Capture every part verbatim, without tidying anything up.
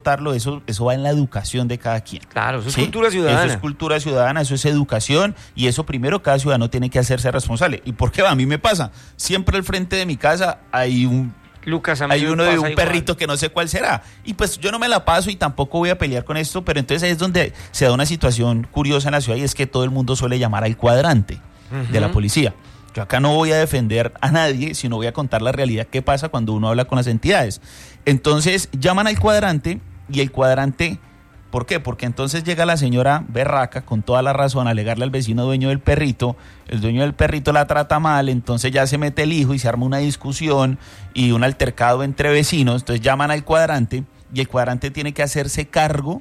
votarlo, eso, eso va en la educación de cada quien. Claro, eso es ¿sí? cultura ciudadana. Eso es cultura ciudadana, eso es educación, y eso primero cada ciudadano tiene que hacerse responsable. ¿Y por qué? A mí me pasa, siempre al frente de mi casa hay un... Lucas, a mí hay me uno de pasa un igual. perrito que no sé cuál será. Y pues yo no me la paso y tampoco voy a pelear con esto, pero entonces ahí es donde se da una situación curiosa en la ciudad, y es que todo el mundo suele llamar al cuadrante uh-huh. de la policía. Yo acá no voy a defender a nadie, sino voy a contar la realidad que pasa cuando uno habla con las entidades. Entonces llaman al cuadrante, y el cuadrante... ¿Por qué? Porque entonces llega la señora berraca con toda la razón a alegarle al vecino dueño del perrito, el dueño del perrito la trata mal, entonces ya se mete el hijo y se arma una discusión y un altercado entre vecinos, entonces llaman al cuadrante y el cuadrante tiene que hacerse cargo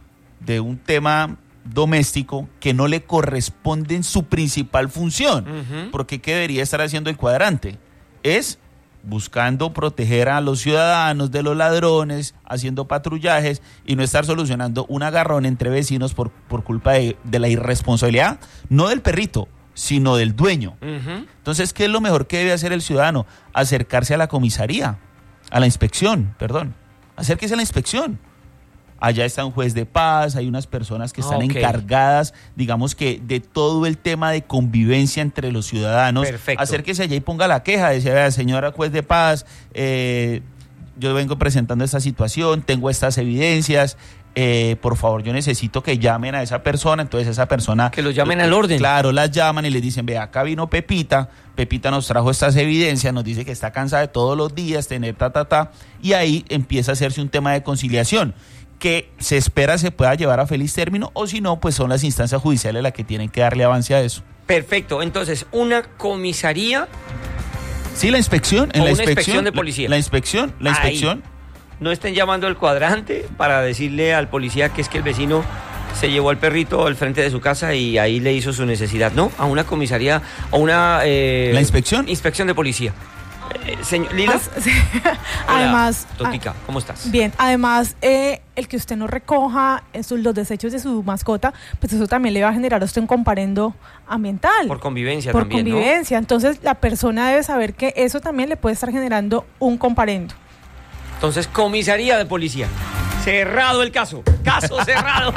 de un tema doméstico que no le corresponde en su principal función, uh-huh. porque ¿qué debería estar haciendo el cuadrante? Es... buscando proteger a los ciudadanos de los ladrones, haciendo patrullajes y no estar solucionando un agarrón entre vecinos por, por culpa de, de la irresponsabilidad, no del perrito, sino del dueño. Uh-huh. Entonces, ¿qué es lo mejor que debe hacer el ciudadano? Acercarse a la comisaría, a la inspección, perdón, acérquese a la inspección. Allá está un juez de paz, hay unas personas que están okay. encargadas, digamos que de todo el tema de convivencia entre los ciudadanos. Perfecto. Acérquese allá y ponga la queja, decía, señora juez de paz, eh, yo vengo presentando esta situación, tengo estas evidencias, eh, por favor, yo necesito que llamen a esa persona. Entonces esa persona... Que los llamen al orden. Claro, las llaman y les dicen, ve, acá vino Pepita, Pepita nos trajo estas evidencias, nos dice que está cansada de todos los días tener ta, ta, ta, y ahí empieza a hacerse un tema de conciliación, que se espera se pueda llevar a feliz término, o si no, pues son las instancias judiciales las que tienen que darle avance a eso. Perfecto, entonces, una comisaría... Sí, la inspección. En o la una inspección, inspección de policía. La, la inspección, la inspección. Ahí. No estén llamando al cuadrante para decirle al policía que es que el vecino se llevó al perrito al frente de su casa y ahí le hizo su necesidad. No, a una comisaría, a una... Eh, ¿La inspección? Inspección de policía. Eh, señor, ¿Lila? As, sí. Además, Totica, ¿cómo estás? Bien, además, eh, el que usted no recoja esos, los desechos de su mascota, pues eso también le va a generar a usted un comparendo ambiental. Por convivencia Por también, convivencia, ¿no? Entonces la persona debe saber que eso también le puede estar generando un comparendo. Entonces, comisaría de policía. Cerrado el caso. Caso cerrado.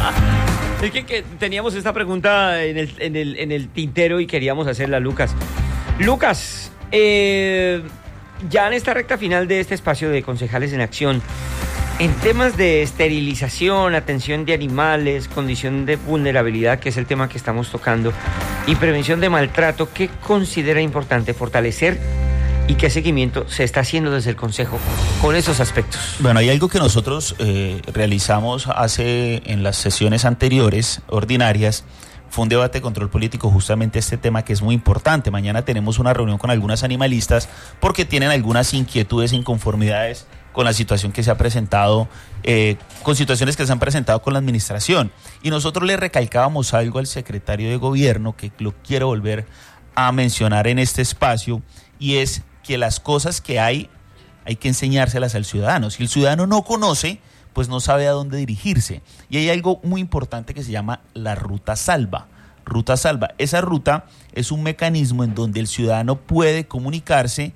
Es que, que teníamos esta pregunta en el, en, el, en el tintero y queríamos hacerla, Lucas. Lucas... Eh, ya en esta recta final de este espacio de Concejales en Acción, en temas de esterilización, atención de animales, condición de vulnerabilidad, que es el tema que estamos tocando, y prevención de maltrato, ¿qué considera importante fortalecer y qué seguimiento se está haciendo desde el Consejo con esos aspectos? Bueno, hay algo que nosotros eh, realizamos hace en las sesiones anteriores, ordinarias. Fue un debate de control político justamente este tema que es muy importante. Mañana tenemos una reunión con algunas animalistas porque tienen algunas inquietudes e inconformidades con la situación que se ha presentado, eh, con situaciones que se han presentado con la administración. Y nosotros le recalcábamos algo al secretario de gobierno, que lo quiero volver a mencionar en este espacio, y es que las cosas que hay, hay que enseñárselas al ciudadano. Si el ciudadano no conoce, pues no sabe a dónde dirigirse. Y hay algo muy importante que se llama la ruta salva. Ruta salva. Esa ruta es un mecanismo en donde el ciudadano puede comunicarse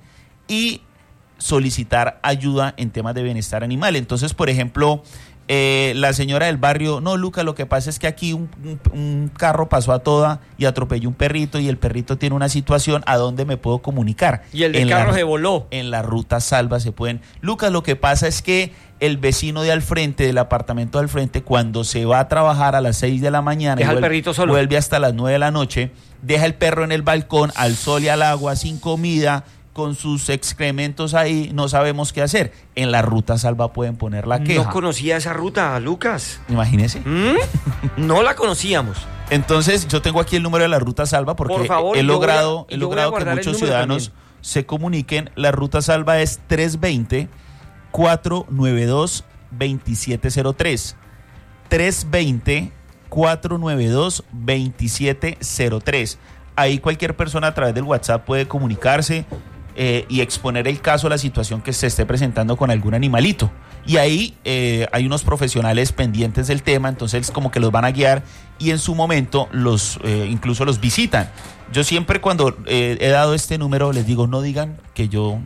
y solicitar ayuda en temas de bienestar animal. Entonces, por ejemplo, eh, la señora del barrio, no, Luca, lo que pasa es que aquí un, un, un carro pasó a toda y atropelló un perrito y el perrito tiene una situación, ¿a dónde me puedo comunicar? Y el de en carro la, se voló. En la ruta salva se pueden... Lucas, lo que pasa es que el vecino de al frente, del apartamento de al frente, cuando se va a trabajar a las seis de la mañana, deja y vuelve, el perrito solo, vuelve hasta las nueve de la noche, deja el perro en el balcón, al sol y al agua, sin comida, con sus excrementos ahí, no sabemos qué hacer. En la ruta salva pueden poner la queja. No conocía esa ruta, Lucas. Imagínese. ¿Mm? No la conocíamos. Entonces, yo tengo aquí el número de la ruta salva porque Por favor, he logrado, a, he logrado que muchos ciudadanos también se comuniquen. La ruta salva es tres dos cero, cuatro nueve dos, dos siete cero tres. tres dos cero, cuatro nueve dos, dos siete cero tres. Ahí cualquier persona a través del WhatsApp puede comunicarse eh, y exponer el caso, la situación que se esté presentando con algún animalito. Y ahí eh, hay unos profesionales pendientes del tema, entonces como que los van a guiar y en su momento los eh, incluso los visitan. Yo siempre cuando eh, he dado este número les digo, no digan que yo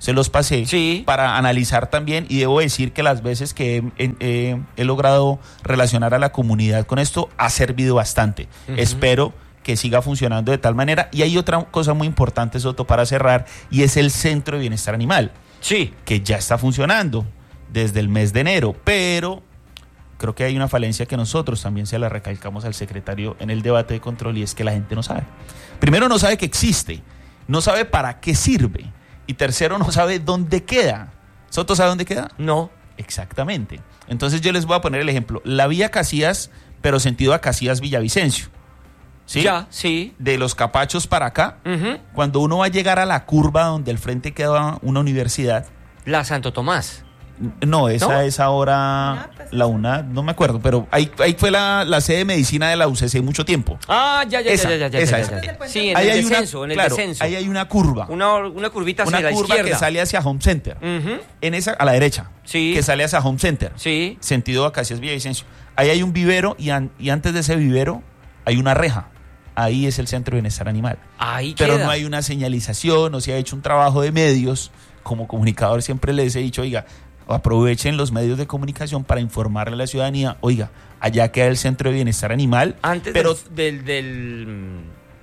se los pasé sí. para analizar también, y debo decir que las veces que he, he, he logrado relacionar a la comunidad con esto, ha servido bastante. Uh-huh. Espero que siga funcionando de tal manera. Y hay otra cosa muy importante, Soto, para cerrar, y es el Centro de Bienestar Animal. Sí. Que ya está funcionando desde el mes de enero, pero creo que hay una falencia que nosotros también se la recalcamos al secretario en el debate de control, y es que la gente no sabe. Primero, no sabe que existe, no sabe para qué sirve, y tercero, no sabe dónde queda. ¿Soto sabe dónde queda? No. Exactamente. Entonces yo les voy a poner el ejemplo. La vía Casillas, pero sentido a Casillas Villavicencio. ¿Sí? Ya, sí. De los Capachos para acá, uh-huh. cuando uno va a llegar a la curva donde al frente queda una universidad. La Santo Tomás. No, esa ¿No? es ahora la UNA, no me acuerdo, pero ahí, ahí fue la, la sede de medicina de la U C C mucho tiempo. Ah, ya, ya, esa, ya, ya, ya, esa, ya, esa. ya, ya. Sí, en ahí el hay descenso, una, en el claro, descenso. Ahí hay una curva. Una, una curvita hacia una la curva izquierda. que sale hacia Home Center. Uh-huh. En esa, a la derecha. Sí. Que sale hacia Home Center. Sí. Sentido a Casillas Villavicencio. Ahí hay un vivero, y, an, y antes de ese vivero hay una reja. Ahí es el Centro de Bienestar Animal. Ahí Pero queda. no hay una señalización, no se ha hecho un trabajo de medios. Como comunicador siempre les he dicho, oiga, aprovechen los medios de comunicación para informarle a la ciudadanía, oiga, allá queda el Centro de Bienestar Animal. Antes pero del... del, del,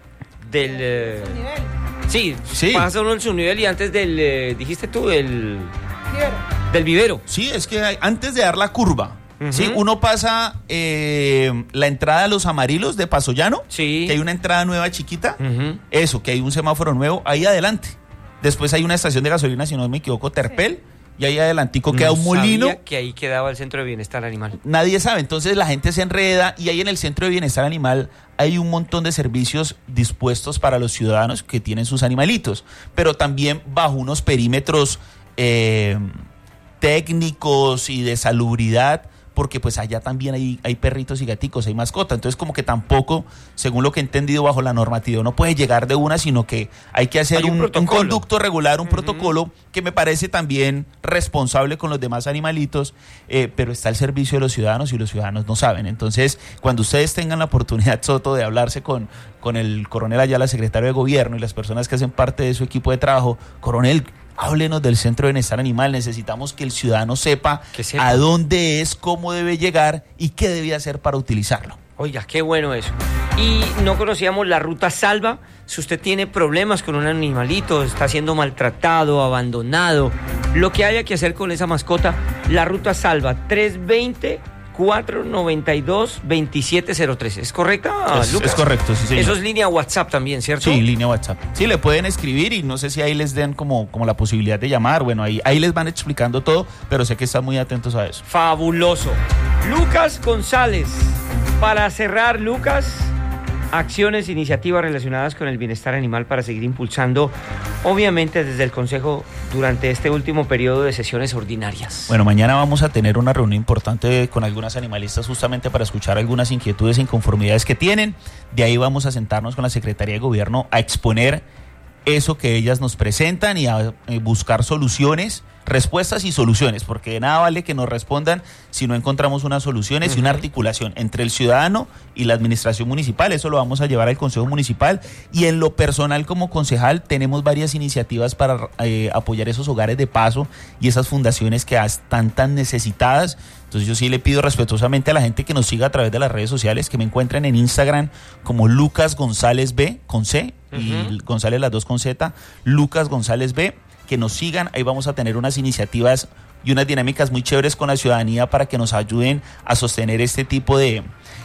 del eh, sí, sí, pasa uno en su nivel, y antes del, eh, dijiste tú, del vivero. Del vivero. Sí, es que hay, antes de dar la curva, uh-huh. ¿sí? Uno pasa eh, la entrada a Los Amarillos de Paso Llano, sí. que hay una entrada nueva chiquita, uh-huh. eso, que hay un semáforo nuevo, ahí adelante. Después hay una estación de gasolina, si no me equivoco, Terpel, sí. Y ahí adelantico queda no un molino. Sabía que ahí quedaba el Centro de Bienestar Animal. Nadie sabe, entonces la gente se enreda, y ahí en el Centro de Bienestar Animal hay un montón de servicios dispuestos para los ciudadanos que tienen sus animalitos, pero también bajo unos perímetros eh, técnicos y de salubridad, porque pues allá también hay, hay perritos y gaticos, hay mascotas. Entonces como que tampoco, según lo que he entendido bajo la normativa, no puede llegar de una, sino que hay que hacer un, un, un conducto regular, un uh-huh. protocolo que me parece también responsable con los demás animalitos, eh, pero está al servicio de los ciudadanos, y los ciudadanos no saben. Entonces, cuando ustedes tengan la oportunidad, Soto, de hablarse con, con el coronel Ayala, secretario de Gobierno, y las personas que hacen parte de su equipo de trabajo, coronel, háblenos del Centro de Bienestar Animal. Necesitamos que el ciudadano sepa, que sepa a dónde es, cómo debe llegar y qué debe hacer para utilizarlo. Oiga, qué bueno eso. Y no conocíamos la ruta Salva. Si usted tiene problemas con un animalito, está siendo maltratado, abandonado, lo que haya que hacer con esa mascota, la ruta Salva, tres dos cero, cuatro nueve dos, dos siete cero tres. ¿Es correcta, es, Lucas? Es correcto, sí, señor. Eso es línea WhatsApp también, ¿cierto? Sí, línea WhatsApp. Sí, le pueden escribir, y no sé si ahí les den como, como la posibilidad de llamar. Bueno, ahí, ahí les van explicando todo, pero sé que están muy atentos a eso. Fabuloso. Lucas González. Para cerrar, Lucas, acciones, iniciativas relacionadas con el bienestar animal para seguir impulsando, obviamente desde el Consejo, durante este último periodo de sesiones ordinarias. Bueno, mañana vamos a tener una reunión importante con algunas animalistas, justamente para escuchar algunas inquietudes e inconformidades que tienen. De ahí vamos a sentarnos con la Secretaría de Gobierno a exponer eso que ellas nos presentan, y a eh, buscar soluciones, respuestas y soluciones, porque de nada vale que nos respondan si no encontramos unas soluciones uh-huh. y una articulación entre el ciudadano y la administración municipal. Eso lo vamos a llevar al Consejo Municipal, y en lo personal como concejal tenemos varias iniciativas para eh, apoyar esos hogares de paso y esas fundaciones que están tan necesitadas. Entonces yo sí le pido respetuosamente a la gente que nos siga a través de las redes sociales, que me encuentren en Instagram como Lucas González B, con C, uh-huh. y González las dos con Z, Lucas González B, que nos sigan. Ahí vamos a tener unas iniciativas y unas dinámicas muy chéveres con la ciudadanía para que nos ayuden a sostener este tipo de,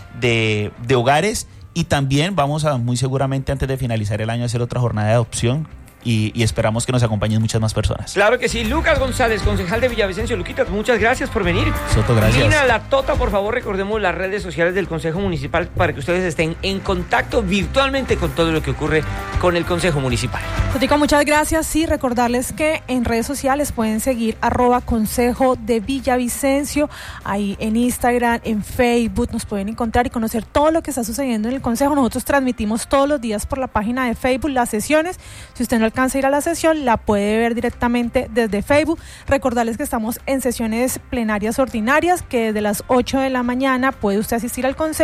de, de hogares. Y también vamos a, muy seguramente antes de finalizar el año, hacer otra jornada de adopción. Y, y esperamos que nos acompañen muchas más personas. Claro que sí. Lucas González, concejal de Villavicencio. Luquitas, muchas gracias por venir. Soto, gracias. Lina La Tota, por favor, recordemos las redes sociales del Consejo Municipal para que ustedes estén en contacto virtualmente con todo lo que ocurre con el Consejo Municipal. Sotico, muchas gracias. Sí, recordarles que en redes sociales pueden seguir arroba Consejo de Villavicencio. Ahí en Instagram, en Facebook nos pueden encontrar y conocer todo lo que está sucediendo en el Consejo. Nosotros transmitimos todos los días por la página de Facebook las sesiones. Si usted no alcanza a ir a la sesión, la puede ver directamente desde Facebook. Recordarles que estamos en sesiones plenarias ordinarias, que desde las ocho de la mañana puede usted asistir al Consejo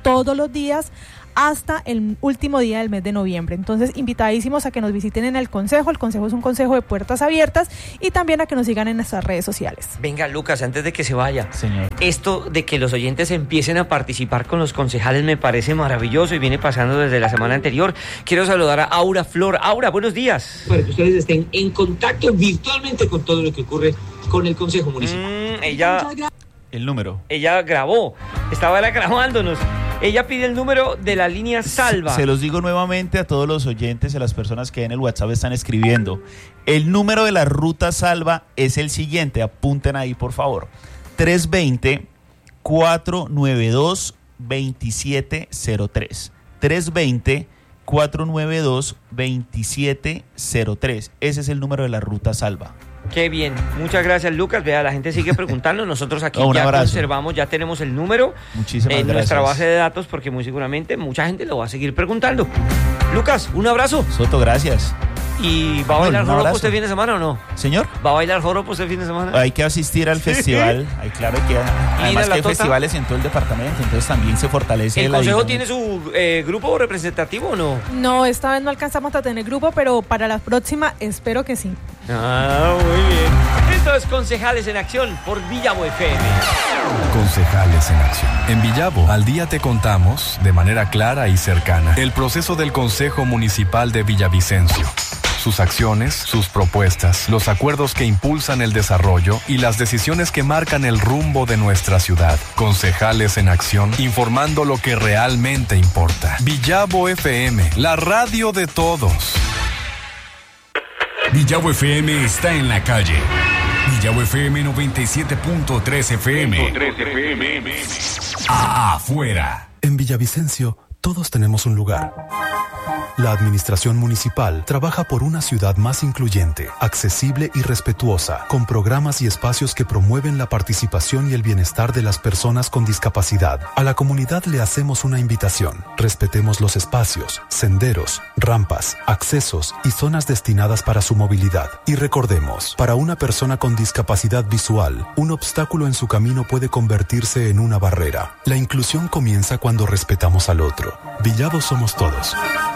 todos los días hasta el último día del mes de noviembre. Entonces, invitadísimos a que nos visiten en el Consejo. El Consejo es un consejo de puertas abiertas, y también a que nos sigan en nuestras redes sociales. Venga, Lucas, antes de que se vaya, Señor. esto de que los oyentes empiecen a participar con los concejales me parece maravilloso y viene pasando desde la semana anterior. Quiero saludar a Aura Flor. Aura, buenos días. Para que ustedes estén en contacto virtualmente con todo lo que ocurre con el Consejo Municipal. Mm, ella, El número. ella grabó, estaba era grabándonos. Ella pide el número de la línea Salva. Se los digo nuevamente a todos los oyentes y a las personas que en el WhatsApp están escribiendo. El número de la ruta Salva es el siguiente, apunten ahí por favor. tres dos cero, cuatro nueve dos, dos siete cero tres. tres dos cero, cuatro nueve dos, dos siete cero tres. Ese es el número de la ruta Salva. Qué bien, muchas gracias, Lucas. Vea, la gente sigue preguntando. Nosotros aquí Oh, ya abrazo. conservamos, ya tenemos el número Muchísimas en gracias. nuestra base de datos, porque muy seguramente mucha gente lo va a seguir preguntando. Lucas, un abrazo. Soto, gracias. ¿Y va a No, bailar un joropo abrazo. este fin de semana o no? Señor, ¿Va a bailar joropo este fin de semana? hay que asistir al festival. Hay claro que además la que hay tota? festivales en todo el departamento, entonces también se fortalece ¿El la consejo dinámica. tiene su eh, grupo representativo o no? No, esta vez no alcanzamos a tener grupo, pero para la próxima espero que sí. Ah, muy bien. Esto es Concejales en Acción por Villavo F M. Concejales en Acción. En Villavo, al día te contamos, de manera clara y cercana, el proceso del Consejo Municipal de Villavicencio. Sus acciones, sus propuestas, los acuerdos que impulsan el desarrollo y las decisiones que marcan el rumbo de nuestra ciudad. Concejales en Acción, informando lo que realmente importa. Villavo F M, la radio de todos. Villavo F M está en la calle. Villavo F M noventa y siete punto tres F M. Afuera. En Villavicencio, todos tenemos un lugar. La administración municipal trabaja por una ciudad más incluyente, accesible y respetuosa, con programas y espacios que promueven la participación y el bienestar de las personas con discapacidad. A la comunidad le hacemos una invitación. Respetemos los espacios, senderos, rampas, accesos y zonas destinadas para su movilidad. Y recordemos, para una persona con discapacidad visual, un obstáculo en su camino puede convertirse en una barrera. La inclusión comienza cuando respetamos al otro. Villavo somos todos.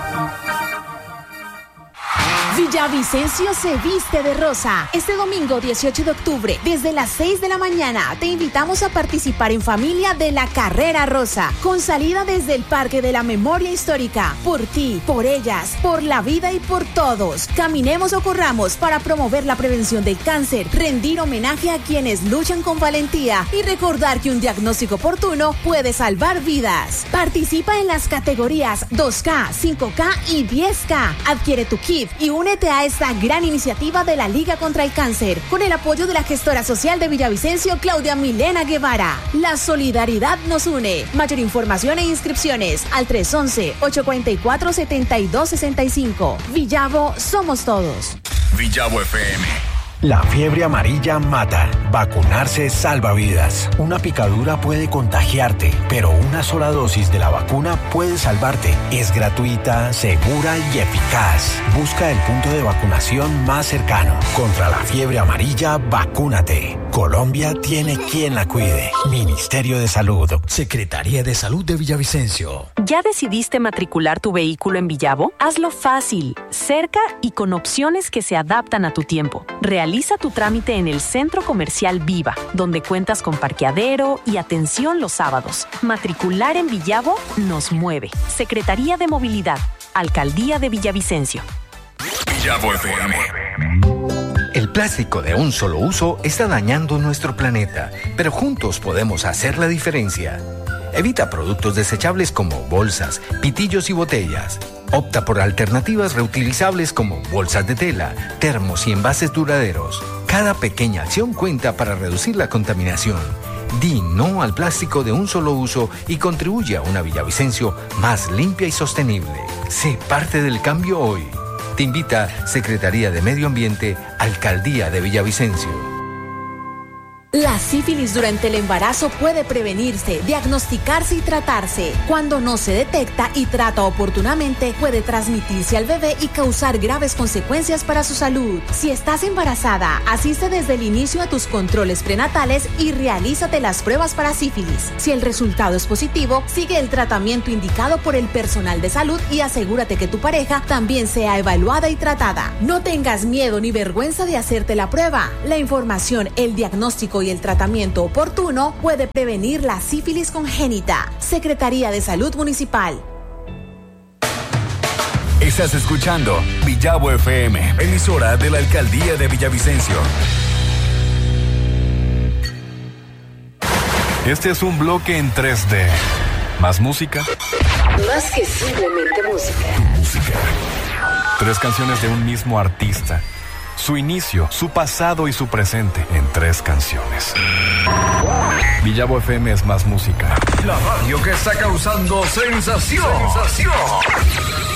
Villavicencio se viste de rosa. Este domingo dieciocho de octubre, desde las seis de la mañana, te invitamos a participar en familia de la Carrera Rosa, con salida desde el Parque de la Memoria Histórica. Por ti, por ellas, por la vida y por todos. Caminemos o corramos para promover la prevención del cáncer, rendir homenaje a quienes luchan con valentía y recordar que un diagnóstico oportuno puede salvar vidas. Participa en las categorías dos K, cinco K y diez K. Adquiere tu kit y únete a esta gran iniciativa de la Liga contra el Cáncer, con el apoyo de la gestora social de Villavicencio, Claudia Milena Guevara. La solidaridad nos une. Mayor información e inscripciones al tres once, ocho cuatro cuatro, siete dos seis cinco. Villavo, somos todos. Villavo F M. La fiebre amarilla mata. Vacunarse salva vidas. Una picadura puede contagiarte, pero una sola dosis de la vacuna puede salvarte. Es gratuita, segura y eficaz. Busca el punto de vacunación más cercano. Contra la fiebre amarilla, vacúnate. Colombia tiene quien la cuide. Ministerio de Salud. Secretaría de Salud de Villavicencio. ¿Ya decidiste matricular tu vehículo en Villavo? Hazlo fácil, cerca y con opciones que se adaptan a tu tiempo. Realiza tu trámite en el Centro Comercial Viva, donde cuentas con parqueadero y atención los sábados. Matricular en Villavo nos mueve. Secretaría de Movilidad, Alcaldía de Villavicencio. Villavo F M. El plástico de un solo uso está dañando nuestro planeta, pero juntos podemos hacer la diferencia. Evita productos desechables como bolsas, pitillos y botellas. Opta por alternativas reutilizables como bolsas de tela, termos y envases duraderos. Cada pequeña acción cuenta para reducir la contaminación. Di no al plástico de un solo uso y contribuye a una Villavicencio más limpia y sostenible. Sé parte del cambio hoy. Te invita Secretaría de Medio Ambiente, Alcaldía de Villavicencio. La sífilis durante el embarazo puede prevenirse, diagnosticarse y tratarse. Cuando no se detecta y trata oportunamente, puede transmitirse al bebé y causar graves consecuencias para su salud. Si estás embarazada, asiste desde el inicio a tus controles prenatales y realízate las pruebas para sífilis. Si el resultado es positivo, sigue el tratamiento indicado por el personal de salud y asegúrate que tu pareja también sea evaluada y tratada. No tengas miedo ni vergüenza de hacerte la prueba. La información, el diagnóstico y el tratamiento oportuno puede prevenir la sífilis congénita. Secretaría de Salud Municipal. Estás escuchando Villavo F M, emisora de la Alcaldía de Villavicencio. Este es un bloque en tres D. ¿Más música? Más que simplemente música. Música. Tres canciones de un mismo artista. Su inicio, su pasado y su presente en tres canciones. Villavo F M es más música. La radio que está causando sensación. Sensación.